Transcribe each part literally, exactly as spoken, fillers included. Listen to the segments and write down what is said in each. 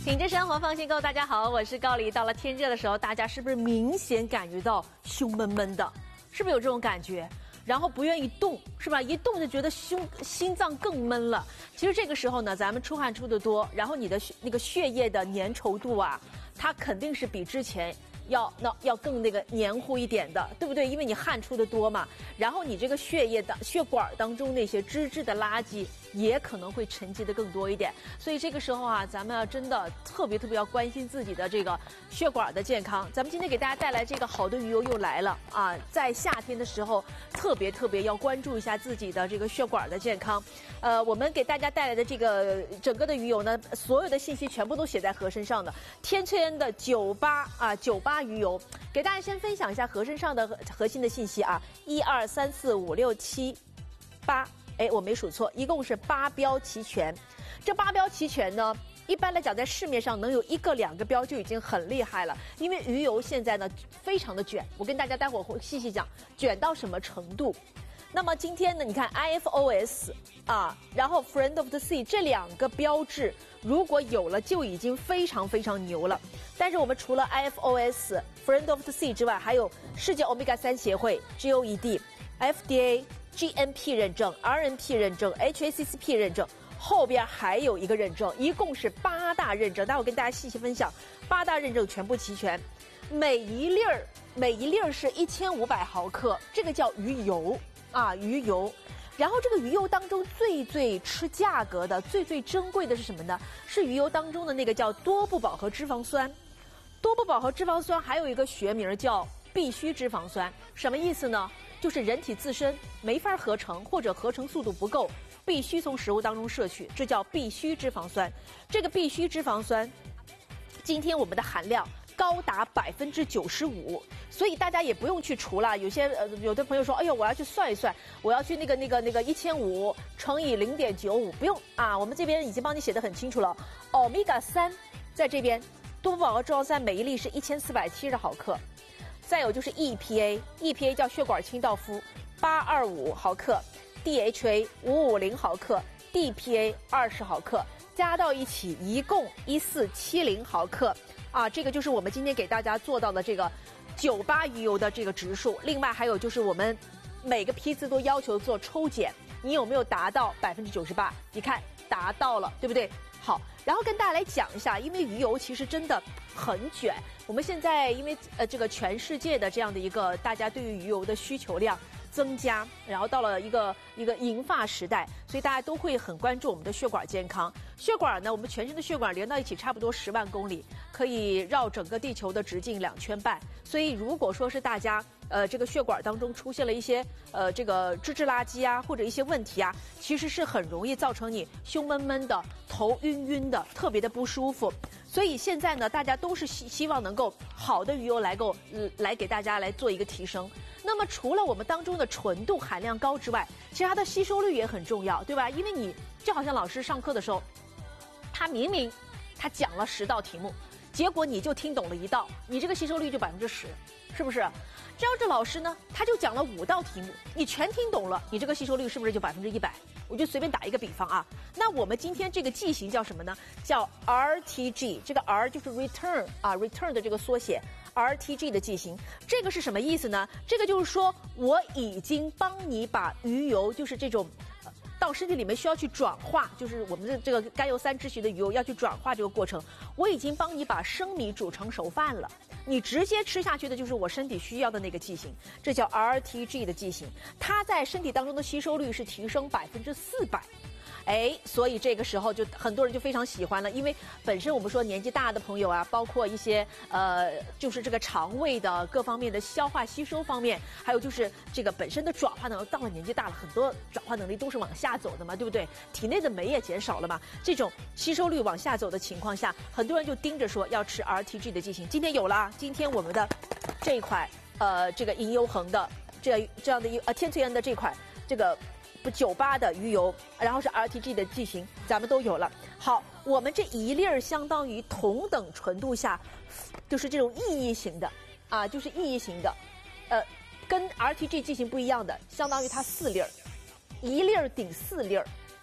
品质生活，放心购。大家好，我是高丽。到了天热的时候，大家是不是明显感觉到胸闷闷的？是不是有这种感觉？然后不愿意动，是吧？一动就觉得胸心脏更闷了。其实这个时候呢，咱们出汗出得多，然后你的那个血液的粘稠度啊，它肯定是比之前要那要更那个黏糊一点的，对不对？因为你汗出的多嘛，然后你这个血液的血管当中那些脂质的垃圾也可能会沉积的更多一点。所以这个时候啊，咱们要真的特别特别要关心自己的这个血管的健康。咱们今天给大家带来这个好的鱼油又来了啊，在夏天的时候特别特别要关注一下自己的这个血管的健康。呃，我们给大家带来的这个整个的鱼油呢，所有的信息全部都写在盒身上的。天翠恩的九八啊九八鱼油，给大家先分享一下盒身上的核心的信息啊，一二三四五六七八。哎，我没数错，一共是八标齐全。这八标齐全呢，一般来讲在市面上能有一个两个标就已经很厉害了。因为鱼油现在呢非常的卷，我跟大家待会儿会细细讲卷到什么程度。那么今天呢，你看 I F O S 啊，然后 Friend of the Sea 这两个标志，如果有了就已经非常非常牛了。但是我们除了 I F O S、Friend of the Sea 之外，还有世界欧米伽三协会 G O E D、F D A。G M P 认证、R N P 认证、H A C C P 认证，后边还有一个认证，一共是八大认证。待会儿跟大家细细分享，八大认证全部齐全。每一粒儿，每一粒儿是一千五百毫克，这个叫鱼油啊，鱼油。然后这个鱼油当中最最吃价格的、最最珍贵的是什么呢？是鱼油当中的那个叫多不饱和脂肪酸。多不饱和脂肪酸还有一个学名叫必需脂肪酸，什么意思呢？就是人体自身没法合成，或者合成速度不够，必须从食物当中摄取，这叫必需脂肪酸。这个必需脂肪酸，今天我们的含量高达百分之九十五，所以大家也不用去除了。有些呃，有的朋友说，哎呦，我要去算一算，我要去那个那个那个一千五乘以零点九五，不用啊，我们这边已经帮你写得很清楚了。欧米伽三在这边，多不饱和脂肪酸每一粒是一千四百七十毫克。再有就是 E P A，E P A 叫血管清道夫，八二五毫克 ，D H A 五五零毫克 ，D P A 二十毫克，加到一起一共一四七零毫克啊，这个就是我们今天给大家做到的这个九八鱼油的这个指数。另外还有就是我们每个批次都要求做抽检，你有没有达到百分之九十八？你看达到了，对不对？好，然后跟大家来讲一下，因为鱼油其实真的很卷。我们现在因为呃这个全世界的这样的一个大家对于鱼油的需求量增加，然后到了一个一个银发时代，所以大家都会很关注我们的血管健康。血管呢，我们全身的血管连到一起差不多十万公里，可以绕整个地球的直径两圈半。所以如果说是大家呃这个血管当中出现了一些呃这个脂质垃圾啊，或者一些问题啊，其实是很容易造成你胸闷闷的、头晕晕的，特别的不舒服。所以现在呢，大家都是希希望能够好的鱼油来够、呃、来给大家来做一个提升。那么除了我们当中的纯度含量高之外，其实它的吸收率也很重要，对吧？因为你就好像老师上课的时候，他明明他讲了十道题目，结果你就听懂了一道，你这个吸收率就百分之十，是不是？这要是老师呢，他就讲了五道题目，你全听懂了，你这个吸收率是不是就百分之一百？我就随便打一个比方啊，那我们今天这个剂型叫什么呢？叫 R T G， 这个 R 就是 return 啊 ，return 的这个缩写 ，R T G 的剂型，这个是什么意思呢？这个就是说我已经帮你把鱼油，就是这种。到身体里面需要去转化，就是我们的这个甘油三酯型的鱼油要去转化这个过程，我已经帮你把生米煮成熟饭了，你直接吃下去的就是我身体需要的那个剂型，这叫 R T G 的剂型，它在身体当中的吸收率是提升百分之四百。哎，所以这个时候就很多人就非常喜欢了，因为本身我们说年纪大的朋友啊，包括一些呃，就是这个肠胃的各方面的消化吸收方面，还有就是这个本身的转化能力，到了年纪大了，很多转化能力都是往下走的嘛，对不对？体内的酶也减少了嘛，这种吸收率往下走的情况下，很多人就盯着说要吃 R T G 的剂型。今天有了，今天我们的这一款呃，这个银优恒的这这样的一呃天翠恩的这款这个。不九八的鱼油，然后是 R T G 的剂型，咱们都有了。好，我们这一粒儿相当于同等纯度下，就是这种意义型的啊，就是意义型的，呃，跟 R T G 剂型不一样的，相当于它四粒儿，一粒儿顶四粒儿。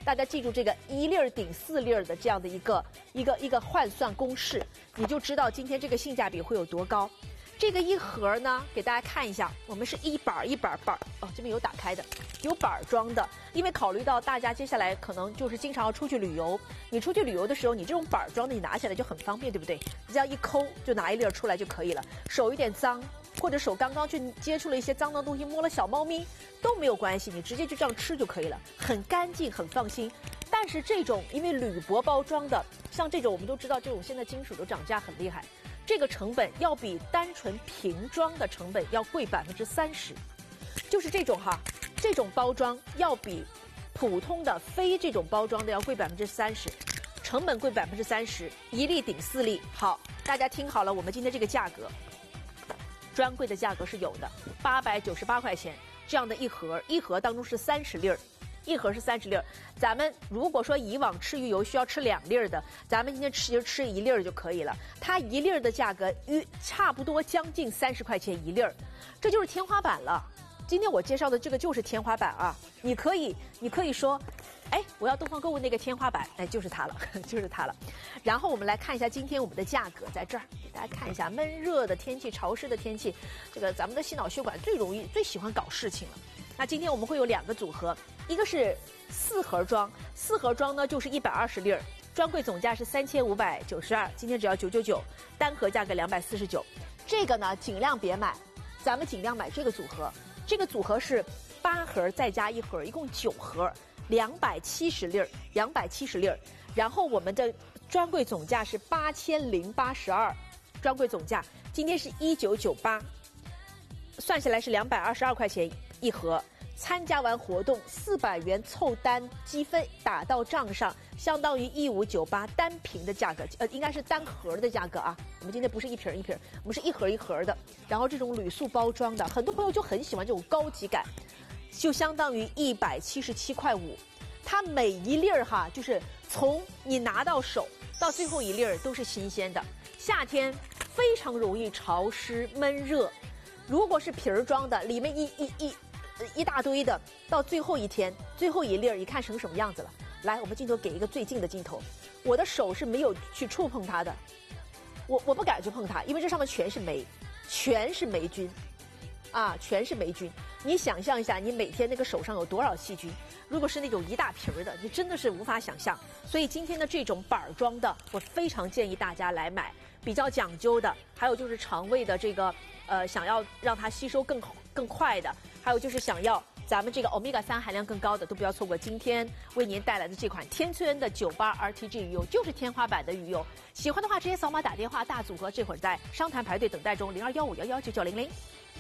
大家记住这个一粒儿顶四粒儿的这样的一个一个一个换算公式，你就知道今天这个性价比会有多高。这个一盒呢，给大家看一下，我们是一板一板板哦，这边有打开的，有板装的。因为考虑到大家接下来可能就是经常要出去旅游，你出去旅游的时候，你这种板装的你拿起来就很方便，对不对？你只要一抠就拿一粒儿出来就可以了。手有点脏，或者手刚刚去接触了一些脏的东西，摸了小猫咪都没有关系，你直接就这样吃就可以了，很干净，很放心。但是这种因为铝箔包装的，像这种我们都知道，这种现在金属的涨价很厉害。这个成本要比单纯瓶装的成本要贵百分之三十，就是这种哈，这种包装要比普通的非这种包装的要贵百分之三十，成本贵百分之三十，一粒顶四粒。好，大家听好了，我们今天这个价格，专柜的价格是有的，八百九十八块钱这样的一盒，一盒当中是三十粒儿。一盒是三十粒儿，咱们如果说以往吃鱼油需要吃两粒儿的，咱们今天吃就吃一粒儿就可以了。它一粒儿的价格约差不多将近三十块钱一粒儿，这就是天花板了。今天我介绍的这个就是天花板啊，你可以你可以说，哎，我要东方购物那个天花板，哎，就是它了，就是它了。然后我们来看一下今天我们的价格，在这儿给大家看一下，闷热的天气、潮湿的天气，这个咱们的心脑血管最容易、最喜欢搞事情了。那今天我们会有两个组合，一个是四盒装，四盒装呢就是一百二十粒儿，专柜总价是三千五百九十二，今天只要九九九，单盒价格两百四十九。这个呢尽量别买，咱们尽量买这个组合，这个组合是八盒再加一盒，一共九盒，两百七十粒儿，两百七十粒儿。然后我们的专柜总价是八千零八十二，专柜总价今天是一九九八，算下来是两百二十二块钱一盒。参加完活动，四百元凑单积分打到账上，相当于一五九八单瓶的价格，呃，应该是单盒的价格啊。我们今天不是一瓶一瓶，我们是一盒一盒的。然后这种铝塑包装的，很多朋友就很喜欢这种高级感，就相当于一百七十七块五。它每一粒儿哈，就是从你拿到手到最后一粒儿都是新鲜的。夏天非常容易潮湿闷热，如果是瓶儿装的，里面一一一。一大堆的，到最后一天，最后一粒儿，一看成什么样子了？来，我们镜头给一个最近的镜头，我的手是没有去触碰它的，我我不敢去碰它，因为这上面全是霉，全是霉菌，啊，全是霉菌。你想象一下，你每天那个手上有多少细菌？如果是那种一大瓶儿的，你真的是无法想象。所以今天的这种板装的，我非常建议大家来买，比较讲究的，还有就是肠胃的这个，呃，想要让它吸收更更快的。还有就是想要咱们这个欧米伽三含量更高的，都不要错过今天为您带来的这款天萃恩的九八 R T G 鱼油，就是天花板的鱼油。喜欢的话直接扫码打电话，大组合这会儿在商谈排队等待中，零二幺五幺幺九九零零。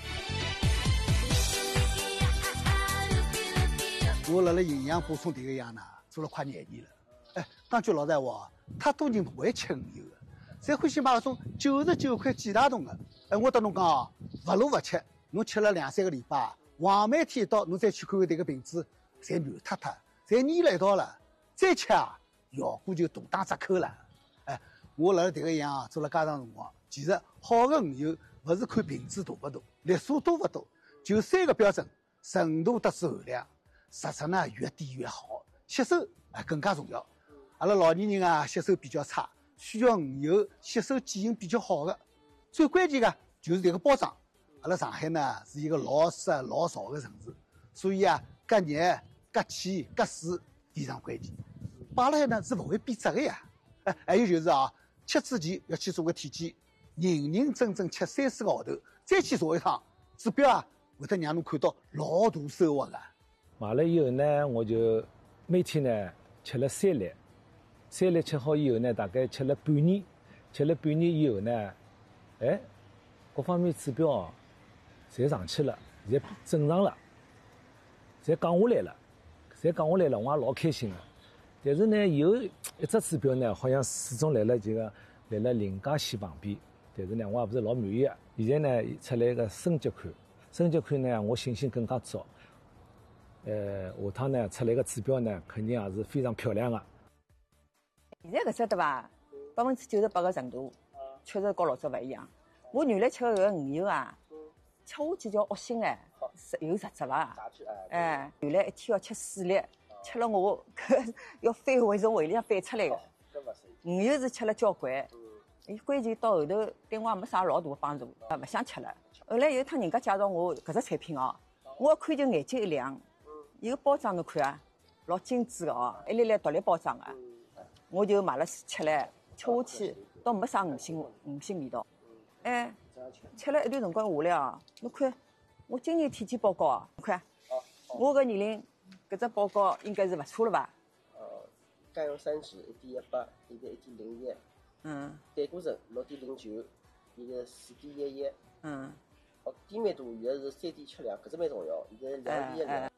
我辣辣营养补充这个样呢，做了快廿年了。哎，讲句老实话，太多人不会吃鱼油的，侪欢喜买那种九十九块几大桶的。哎，我跟侬讲哦，不如不吃，侬吃了两三个礼拜。黄梅天一到，侬再去看看这个瓶子，侪烂塌塌，侪粘了一道了。再吃啊，效果就大打折扣了。哎，我辣辣这个样啊，做了介长辰光，其实好的鱼油不是看瓶子大不大，粒数多不多，就三个标准：纯度、得脂、含量。实质呢越低越好，吸收啊更加重要。阿拉老年人啊，吸收比较差，需要鱼油吸收基因比较好的。最关键的就是这个包装。阿拉上海呢是一个老湿老潮的城市，所以啊，隔热、隔气、隔水非常关键。摆辣海呢是不会变质的呀。哎，还有就是啊，吃之前要去做个体检，认认真真吃三四个号头，再去做一趟，指标啊会得让侬看到老大收获的。 买了以后呢，我就每天呢吃了三粒，三粒吃好以后呢，大概吃了半年，吃了半年以后呢，哎，各方面指标啊。侪上去了，侪正常了，侪降下来了，侪降下来了，我也老开心的。但是呢，有一只指标呢，好像始终来了这个来了临界线旁边，但是呢，我也不是老满意的。现在呢，出来一个升级款，升级款呢，我信心更加足。呃，下趟呢，出来个指标呢，肯定也是非常漂亮的。 现在搿只对伐？百分之九十八个程度，确实跟老早勿一样。我原来吃的搿个鱼油啊。吃下去叫恶心哎，是有实质伐？哎，原来一天要吃四粒， 吃了我要翻胃从胃里向翻出来的。 搿勿是。 鱼油是吃了交关，伊关键到后头对我也没啥老大帮助，啊，勿想吃了。后来有一趟人家介绍我搿只产品哦，我一看就眼睛一亮，伊个包装侬看啊，老精致的哦，一粒粒独立包装的，我就买了吃了，吃下去倒没啥恶心恶心味道，哎，吃了一段辰光下来啊，侬看我今年体检报告啊，侬看我个年龄，搿只报告应该是勿错了吧？ 呃，甘油三酯一点一八，现在一点零一， 嗯胆固醇六点零九，现在四点一一， 嗯， 哦，低密度鱼是三点七两，搿只蛮重要，现在两点一两。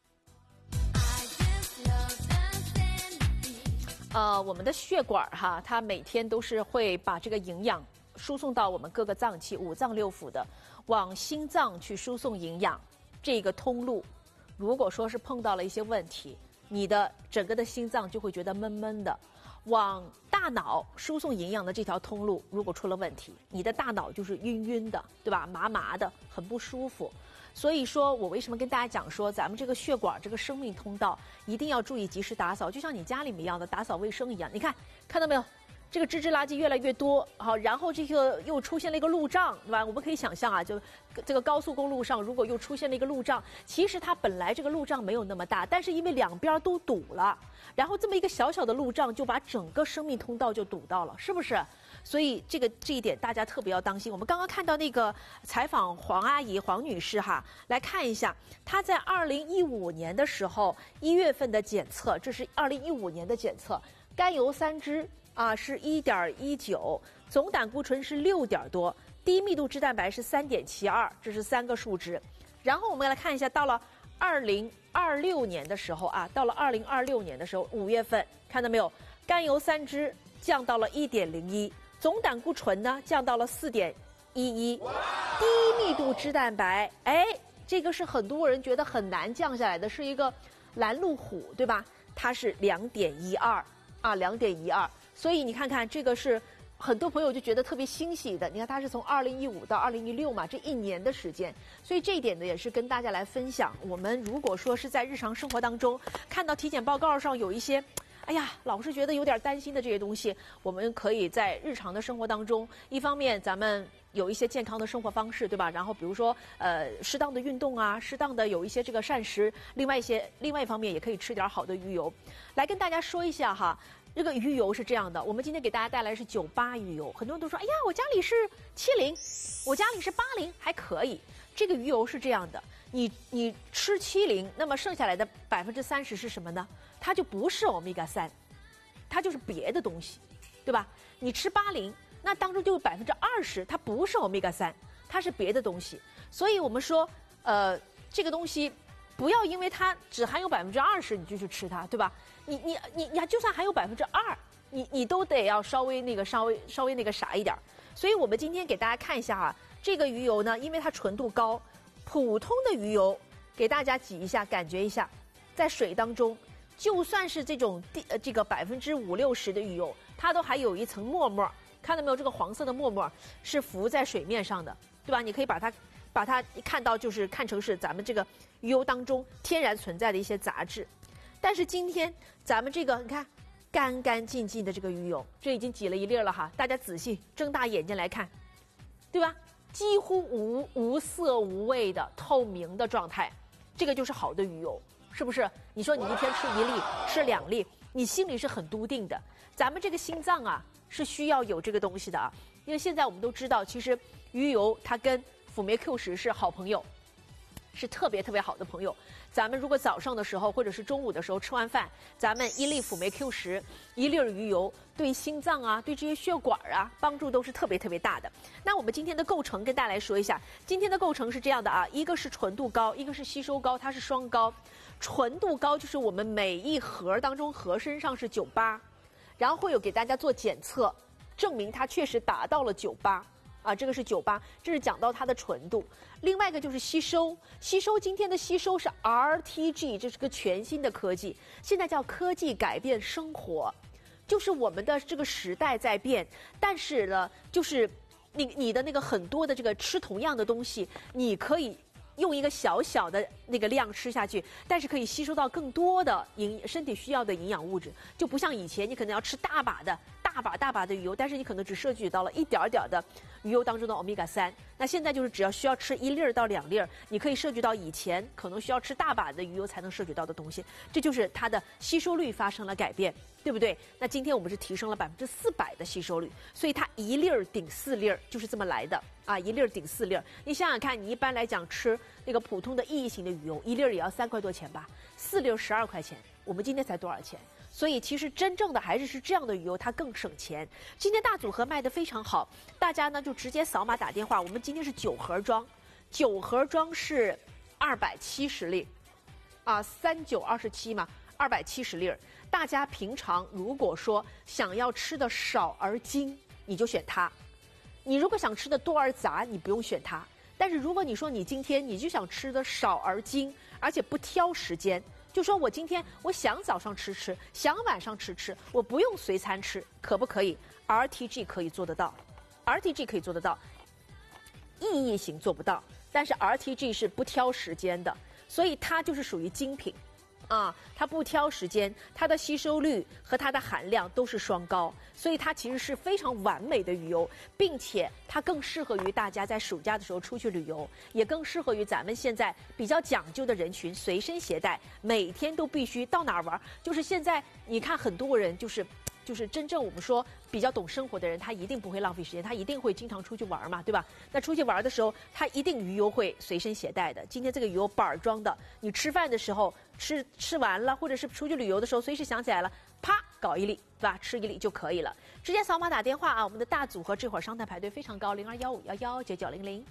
呃，我们的血管哈，它每天都是会把这个营养输送到我们各个脏器、五脏六腑的，往心脏去输送营养。这个通路，如果说是碰到了一些问题，你的整个的心脏就会觉得闷闷的。往大脑输送营养的这条通路，如果出了问题，你的大脑就是晕晕的，对吧？麻麻的，很不舒服。所以说我为什么跟大家讲说，咱们这个血管这个生命通道一定要注意及时打扫，就像你家里面一样的打扫卫生一样。你看，看到没有？这个吱吱垃圾越来越多，好，然后这个又出现了一个路障，对吧？我们可以想象啊，就这个高速公路上，如果又出现了一个路障，其实它本来这个路障没有那么大，但是因为两边都堵了，然后这么一个小小的路障就把整个生命通道就堵到了，是不是？所以这个这一点大家特别要当心。我们刚刚看到那个采访黄阿姨黄女士哈，来看一下她在二零一五年的时候一月份的检测，这是二零一五年的检测，甘油三酯啊是一点一九，总胆固醇是六点多，低密度脂蛋白是三点七二，这是三个数值。然后我们来看一下，到了二零二六年的时候啊，到了二零二六年的时候五月份，看到没有？甘油三酯降到了一点零一。总胆固醇呢降到了四点一一，低密度脂蛋白，哎，这个是很多人觉得很难降下来的，是一个拦路虎，对吧？它是两点一二啊，两点一二，所以你看看这个是很多朋友就觉得特别欣喜的。你看它是从二零一五到二零一六嘛，这一年的时间，所以这一点呢也是跟大家来分享。我们如果说是在日常生活当中看到体检报告上有一些，哎呀，老是觉得有点担心的这些东西，我们可以在日常的生活当中，一方面咱们有一些健康的生活方式，对吧？然后比如说呃适当的运动啊，适当的有一些这个膳食，另外一些另外一方面也可以吃点好的鱼油。来跟大家说一下哈，这个鱼油是这样的，我们今天给大家带来是九八鱼油，很多人都说，哎呀，我家里是七零，我家里是八零，还可以。这个鱼油是这样的，你你吃七零，那么剩下来的百分之三十是什么呢？它就不是欧米伽三，它就是别的东西，对吧？你吃八零，那当中就有百分之二十，它不是欧米伽三，它是别的东西。所以我们说，呃，这个东西不要因为它只含有百分之二十，你就去吃它，对吧？你你你你就算含有百分之二，你你都得要稍微那个稍微稍微那个啥一点。所以我们今天给大家看一下啊，这个鱼油呢，因为它纯度高，普通的鱼油给大家挤一下，感觉一下，在水当中。就算是这种地呃这个百分之五六十的鱼油，它都还有一层沫沫，看到没有？这个黄色的沫沫是浮在水面上的，对吧？你可以把它把它看到，就是看成是咱们这个鱼油当中天然存在的一些杂质。但是今天咱们这个你看干干净净的这个鱼油，这已经挤了一粒了哈，大家仔细睁大眼睛来看，对吧？几乎无无色无味的透明的状态，这个就是好的鱼油。是不是？你说你一天吃一粒，吃两粒，你心里是很笃定的。咱们这个心脏啊，是需要有这个东西的啊。因为现在我们都知道，其实鱼油它跟辅酶 Q 十是好朋友，是特别特别好的朋友。咱们如果早上的时候或者是中午的时候吃完饭，咱们一粒辅酶 Q 十，一粒鱼油，对心脏啊，对这些血管啊，帮助都是特别特别大的。那我们今天的构成跟大家来说一下，今天的构成是这样的啊，一个是纯度高，一个是吸收高，它是双高。纯度高就是我们每一盒当中盒身上是九八，然后会有给大家做检测，证明它确实达到了九八。啊，这个是九八，这是讲到它的纯度。另外一个就是吸收，吸收今天的吸收是 R T G， 这是个全新的科技，现在叫科技改变生活，就是我们的这个时代在变，但是呢，就是你你的那个很多的这个吃同样的东西，你可以用一个小小的那个量吃下去，但是可以吸收到更多的营身体需要的营养物质，就不像以前你可能要吃大把的大把大把的鱼油，但是你可能只摄取到了一点点的鱼油当中的欧米伽三。那现在就是只要需要吃一粒儿到两粒儿，你可以摄取到以前可能需要吃大把的鱼油才能摄取到的东西，这就是它的吸收率发生了改变，对不对？那今天我们是提升了百分之四百的吸收率，所以它一粒儿顶四粒儿就是这么来的啊，一粒儿顶四粒儿。你想想看，你一般来讲吃那个普通的意义型的鱼油，一粒儿也要三块多钱吧，四粒儿十二块钱，我们今天才多少钱？所以其实真正的还是是这样的鱼油，它更省钱。今天大组合卖得非常好，大家呢就直接扫码打电话。我们今天是九盒装，九盒装是二百七十粒，啊，三九二十七嘛，二百七十粒。大家平常如果说想要吃的少而精，你就选它；你如果想吃的多而杂，你不用选它。但是如果你说你今天你就想吃的少而精，而且不挑时间。就说我今天我想早上吃吃，想晚上吃吃，我不用随餐吃，可不可以 ？R T G 可以做得到 ，R T G 可以做得到，意义型做不到，但是 R T G 是不挑时间的，所以它就是属于精品，啊，它不挑时间，它的吸收率和它的含量都是双高，所以它其实是非常完美的鱼油，并且它更适合于大家在暑假的时候出去旅游，也更适合于咱们现在比较讲究的人群随身携带，每天都必须到哪儿玩。就是现在你看很多人就是。就是真正我们说比较懂生活的人，他一定不会浪费时间，他一定会经常出去玩嘛，对吧？那出去玩的时候，他一定鱼油会随身携带的。今天这个鱼油板装的，你吃饭的时候吃吃完了，或者是出去旅游的时候，随时想起来了，啪搞一粒，对吧？吃一粒就可以了。直接扫码打电话啊！我们的大组合这会儿商台排队非常高，零二幺五幺幺九九零零。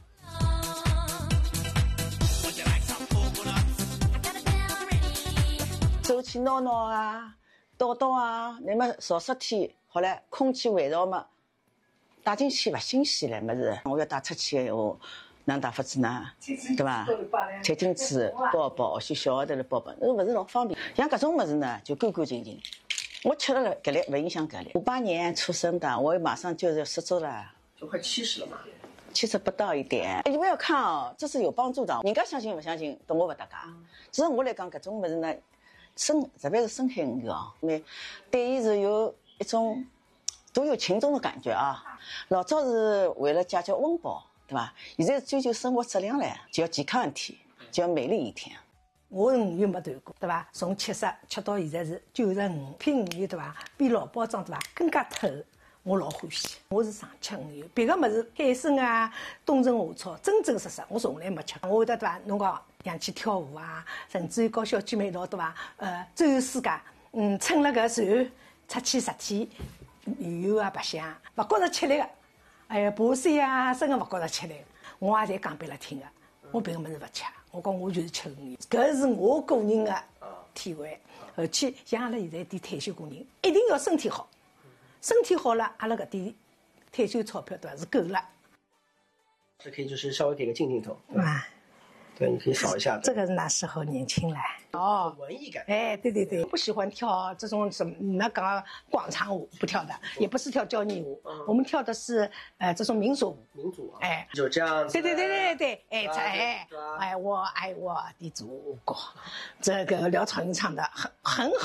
走去闹闹啊。倒倒啊，那么少十天，好了，空气味道嘛，带进去不新鲜了，么是？我要带出去的闲话，哪能带法子呢？对吧？餐巾纸包包，些小号头的包包，那不是老方便。像搿种么子呢，就干干净净。我吃了搿粒，不影响搿粒。五八年出生的，我马上就是十足了， 就快七十了嘛。 七十不到一点，你不要看哦，这是有帮助的。人家相信不相信，跟我不搭界。只是我来讲，搿种么子呢？深，特别是深海鱼啊，因为对伊是有一种都有情种的感觉啊。老早是为了解决温饱，对吧？现在追求生活质量嘞，就要健康一天，就要美丽一天。 我鱼油没断过，对吧？从七十吃到现在是九十五，品鱼油对吧？比老包装对吧更加透，我老欢喜。我是常吃鱼油，别个么子海参啊、冬虫夏草，真真实实我从来没吃。我会得对吧？侬讲。想去跳舞啊，甚至于跟小姐妹一道对伐？呃，周游世界，嗯，乘了搿船出去十天，旅游啊白相，勿觉着吃力个。哎呀，爬山啊，真个勿觉着吃力。我也侪讲拨伊拉听个，我别个物事勿吃，我讲我就是吃鱼油，搿是我个人个体会。而且像阿拉现在点退休工人，一定要身体好，身体好了，阿拉搿点退休钞票对伐是够了。 是可以就是稍微给个近镜头。 啊。 对，你可以扫一下。 这个是那时候年轻了哦， 文艺感。 哎，对对对，不喜欢跳这种什么那讲广场舞，不跳的，也不是跳交谊舞，嗯、我们跳的是呃这种民族舞。 民族啊。 哎， 就这样子。 对对对对对，哎哎哎，我爱我的祖国，这个廖超英唱的很很好。